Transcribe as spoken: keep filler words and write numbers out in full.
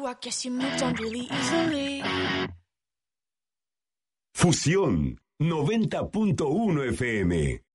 I guess you moved on really easily. Fusión noventa punto uno F M.